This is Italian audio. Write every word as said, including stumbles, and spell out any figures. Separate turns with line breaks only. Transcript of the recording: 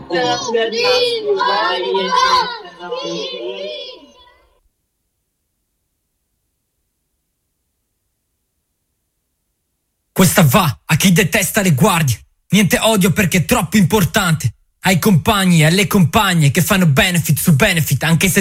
Questa va a chi detesta le guardie. Niente odio perché è troppo importante. Ai compagni e alle compagne che fanno benefit su benefit, anche se